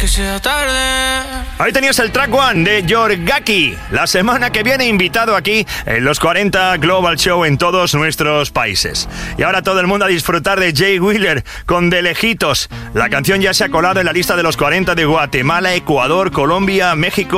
sea tarde. Ahí tenías el track one de Yorgaki. La semana que viene invitado aquí en los 40 Global Show en todos nuestros países. Y ahora todo el mundo a disfrutar de Jay Wheeler con De Lejitos. La canción ya se ha colado en la lista de los 40 de Guatemala, Ecuador, Colombia, México